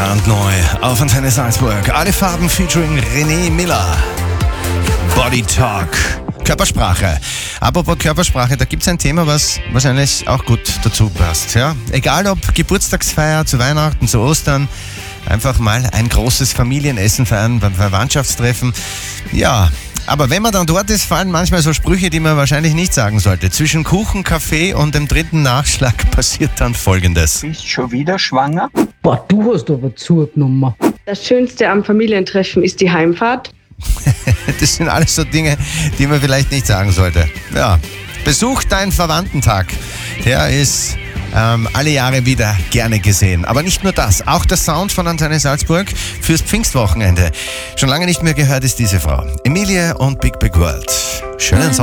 Brandneu auf Antenne Salzburg. Alle Farben featuring René Miller. Body Talk. Körpersprache. Apropos Körpersprache, da gibt es ein Thema, was wahrscheinlich auch gut dazu passt. Ja? Egal ob Geburtstagsfeier, zu Weihnachten, zu Ostern, einfach mal ein großes Familienessen feiern, beim Verwandtschaftstreffen. Ja, aber wenn man dann dort ist, fallen manchmal so Sprüche, die man wahrscheinlich nicht sagen sollte. Zwischen Kuchen, Kaffee und dem dritten Nachschlag passiert dann Folgendes. Bist schon wieder schwanger? Boah, du hast aber zugenommen. Das Schönste am Familientreffen ist die Heimfahrt. Das sind alles so Dinge, die man vielleicht nicht sagen sollte. Ja, besuch deinen Verwandtentag. Der ist alle Jahre wieder gerne gesehen. Aber nicht nur das, auch der Sound von Antenne Salzburg fürs Pfingstwochenende. Schon lange nicht mehr gehört ist diese Frau. Emilie und Big Big World. Schönen Sonntag.